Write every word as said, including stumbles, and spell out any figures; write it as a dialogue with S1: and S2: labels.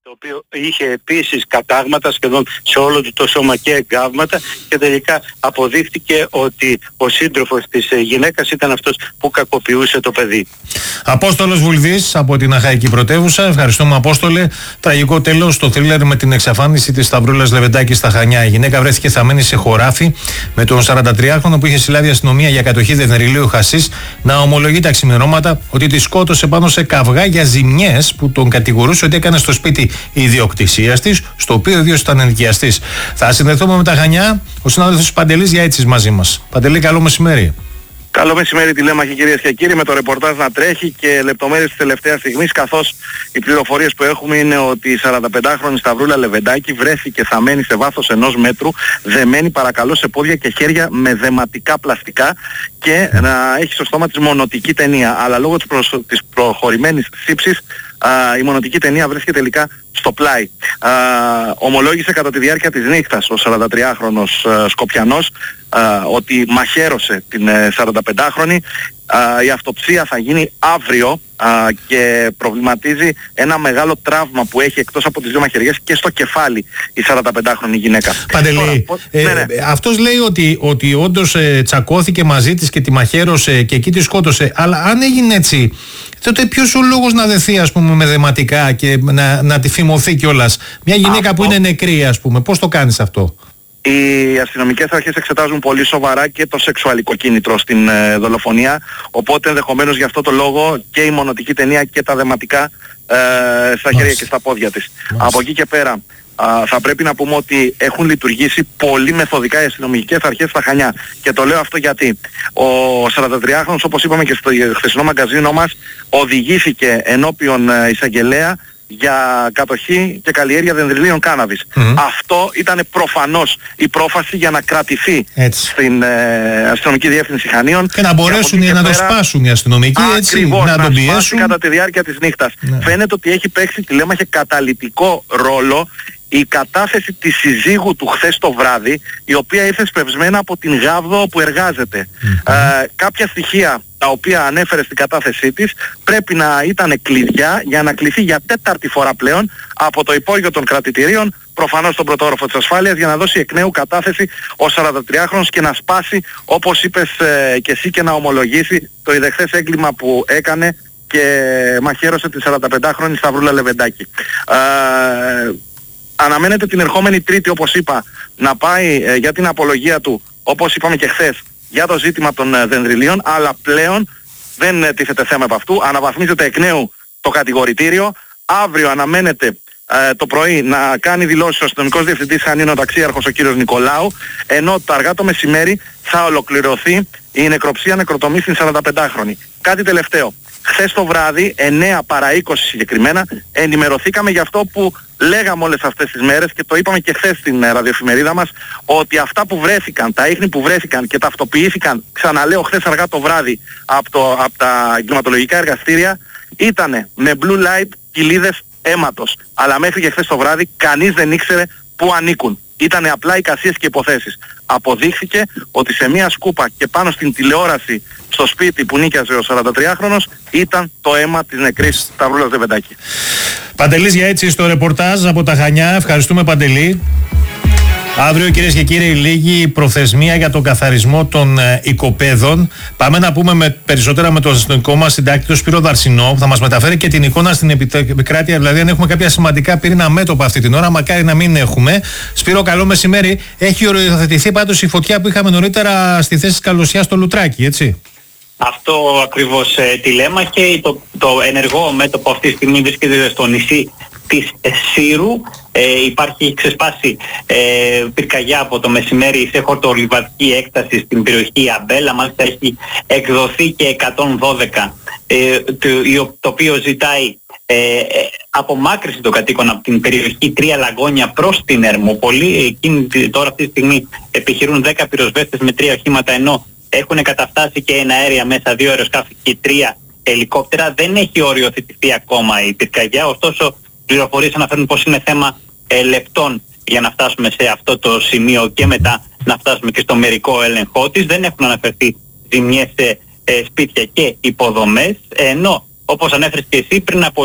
S1: το οποίο είχε επίσης κατάγματα σχεδόν σε όλο του το σώμα και εγκάβματα, και τελικά αποδείχτηκε ότι ο σύντροφος της γυναίκας ήταν αυτός που κακοποιούσε το παιδί.
S2: Απόστολος Βουλδής από την Αχαϊκή Πρωτεύουσα. Ευχαριστούμε, Απόστολε. Τραγικό τέλος στο θρίλερ με την εξαφάνιση της Σταυρούλας Λεβεντάκη στα Χανιά. Η γυναίκα βρέθηκε θαμμένη σε χωράφι με τον σαραντατριάχρονο που είχε συλλάβει αστυνομία για κατοχή δενδριλίου χασίς να ομολογεί τα ξημερώματα ότι τη σκότωσε πάνω σε καυγά για ζημιές που τον κατηγορούσε ότι έκανε στο σπίτι ιδιοκτησίας της, στο οποίο ο ίδιος ήταν ενοικιαστής. Θα συνδεθούμε με τα Χανιά. Ο συνάδελφος Παντελής Γιαίτσης μαζί μας. Παντελή, καλό μεσημέρι.
S3: Καλό μεσημέρι τηλέμαχοι, κυρίες και κύριοι, με το ρεπορτάζ να τρέχει και λεπτομέρειες της τελευταίας στιγμής, καθώς οι πληροφορίες που έχουμε είναι ότι η σαρανταπεντάχρονη Σταυρούλα Λεβεντάκη βρέθηκε θαμμένη σε βάθος ενός μέτρου, δεμένη παρακαλώ σε πόδια και χέρια με δεματικά πλαστικά, και να έχει στο στόμα της μονοτική ταινία. Αλλά λόγω της, προσ... της προχωρημένης σύψης, α, η μονοτική ταινία βρίσκεται τελικά στο πλάι. Α, ομολόγησε κατά τη διάρκεια της νύχτας ο σαραντατριάχρονος α, Σκοπιανός α, ότι μαχαίρωσε την ε, σαρανταπεντάχρονη. Α, η αυτοψία θα γίνει αύριο α, και προβληματίζει ένα μεγάλο τραύμα που έχει εκτός από τις δύο μαχαιριές και στο κεφάλι η σαρανταπεντάχρονη γυναίκα.
S2: Παντελή, ε, ναι, ναι. αυτός λέει ότι, ότι όντως ε, τσακώθηκε μαζί της και τη μαχαίρωσε και εκεί τη σκότωσε, αλλά αν έγινε έτσι, τότε ποιος ο λόγος να δεθεί, ας πούμε, με δεματικά και να, να τη φημωθεί κιόλας μια γυναίκα αυτό που είναι νεκρή, ας πούμε? Πώς το κάνεις αυτό?
S3: Οι αστυνομικές αρχές εξετάζουν πολύ σοβαρά και το σεξουαλικό κίνητρο στην ε, δολοφονία, οπότε ενδεχομένως γι' αυτό το λόγο και η μονοτική ταινία και τα δεματικά ε, στα χέρια και στα πόδια της. Μάλιστα. Από εκεί και πέρα α, θα πρέπει να πούμε ότι έχουν λειτουργήσει πολύ μεθοδικά οι αστυνομικές αρχές στα Χανιά, και το λέω αυτό γιατί ο σαραντατριάχρονος, όπως είπαμε και στο χθεσινό μαγκαζίνο μας, οδηγήθηκε ενώπιον ε, εισαγγελέα για κατοχή και καλλιέργεια δενδριλίων κάναβης. Mm-hmm. Αυτό ήταν προφανώς η πρόφαση για να κρατηθεί έτσι στην ε, αστυνομική διεύθυνση Χανίων
S2: και να μπορέσουν και να πέρα, το σπάσουν οι αστυνομικοί, έτσι,
S3: ακριβώς,
S2: να, να τον πιέσουν
S3: κατά τη διάρκεια της νύχτας. Ναι. Φαίνεται ότι έχει παίξει, τηλέμαχε, καταλυτικό ρόλο η κατάθεση της συζύγου του χθες το βράδυ, η οποία ήρθε σπευσμένα από την Γάβδο όπου εργάζεται. Mm-hmm. Ε, κάποια στοιχεία τα οποία ανέφερε στην κατάθεσή της πρέπει να ήταν κλειδιά για να κληθεί για τέταρτη φορά πλέον από το υπόγειο των κρατητηρίων, προφανώς στον πρωτόροφο της ασφάλειας, για να δώσει εκ νέου κατάθεση ο σαραντατριάχρονος και να σπάσει, όπως είπες ε, και εσύ, και να ομολογήσει το ιδεχθές έγκλημα που έκανε και μαχαίρωσε τη σαρανταπεντάχρονη Σταυρούλα Λεβεντάκη. Ε, Αναμένεται την ερχόμενη Τρίτη, όπως είπα, να πάει ε, για την απολογία του, όπως είπαμε και χθες, για το ζήτημα των ε, δενδριλίων, αλλά πλέον δεν ε, τίθεται θέμα από αυτού. Αναβαθμίζεται εκ νέου το κατηγορητήριο. Αύριο αναμένεται ε, το πρωί να κάνει δηλώσεις ο αστυνομικός διευθυντής Χανίων, ο ταξίαρχος ο κύριος Νικολάου, ενώ το αργά το μεσημέρι θα ολοκληρωθεί η νεκροψία νεκροτομή στην σαρανταπεντάχρονη. Κάτι τελευταίο. Χθες το βράδυ, εννέα παρά είκοσι συγκεκριμένα, ενημερωθήκαμε για αυτό που λέγαμε όλες αυτές τις μέρες και το είπαμε και χθες στην ραδιοεφημερίδα μας, ότι αυτά που βρέθηκαν, τα ίχνη που βρέθηκαν και ταυτοποιήθηκαν, ξαναλέω, χθες αργά το βράδυ από, το, από τα εγκληματολογικά εργαστήρια, ήτανε με blue light κοιλίδες αίματος. Αλλά μέχρι και χθες το βράδυ κανείς δεν ήξερε πού ανήκουν. Ήτανε απλά εικασίες και υποθέσεις. Αποδείχθηκε ότι σε μια σκούπα και πάνω στην τηλεόραση στο σπίτι που νίκιαζε ο σαραντατριάχρονος ήταν το αίμα της νεκρής Σταυρούλας Λεβεντάκη.
S2: Παντελής Γιαίτσης στο ρεπορτάζ από τα Χανιά. Ευχαριστούμε, Παντελή. Αύριο, κυρίες και κύριοι, λίγη προθεσμία για τον καθαρισμό των ε, οικοπαίδων. Πάμε να πούμε με, περισσότερα με τον αστυνομικό μας συντάκτη, τον Σπύρο Δαρσινό, που θα μας μεταφέρει και την εικόνα στην επικράτεια. Δηλαδή, αν έχουμε κάποια σημαντικά πυρήνα μέτωπα αυτή την ώρα, μακάρι να μην έχουμε. Σπύρο, καλό μεσημέρι. Έχει οριοθετηθεί πάντως η φωτιά που είχαμε νωρίτερα στη θέση της Καλωσιάς στο Λουτράκι, έτσι?
S4: Αυτό ακριβώς ε, τηλέμαχε. Το, το ενεργό μέτωπο αυτή τη στιγμή βρίσκεται στο νησί της Σύρου. Ε, υπάρχει ξεσπάσει ε, πυρκαγιά από το μεσημέρι σε χορτολιβαδική έκταση στην περιοχή Αμπέλα. Μάλιστα έχει εκδοθεί και εκατόν δώδεκα, ε, το, το οποίο ζητάει ε, απομάκρυση των κατοίκων από την περιοχή Τρία Λαγόνια προς την Ερμόπολη. Εκείνη τώρα αυτή τη στιγμή επιχειρούν δέκα πυροσβέστες με τρία οχήματα, ενώ έχουν καταφτάσει και ένα αέρια μέσα, δύο αεροσκάφη και τρία ελικόπτερα. Δεν έχει οριοθετηθεί ακόμα η πυρκαγιά, ωστόσο πληροφορίες αναφέρουν πως είναι θέμα ε, λεπτών για να φτάσουμε σε αυτό το σημείο και μετά να φτάσουμε και στο μερικό έλεγχό της. Δεν έχουν αναφερθεί ζημιές σε ε, σπίτια και υποδομές, ενώ όπως ανέφερες και εσύ πριν από